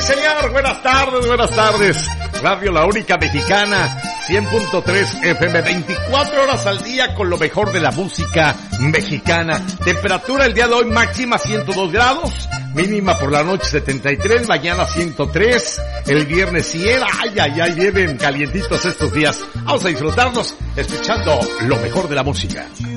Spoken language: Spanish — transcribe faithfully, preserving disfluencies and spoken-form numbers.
señor, buenas tardes, buenas tardes. Radio La Única Mexicana, cien punto tres F M, veinticuatro horas al día con lo mejor de la música mexicana. Temperatura el día de hoy máxima ciento dos grados, mínima por la noche setenta y tres, mañana ciento tres, el viernes cien. Ay, ay, ay, vienen calientitos estos días. Vamos a disfrutarnos escuchando lo mejor de la música.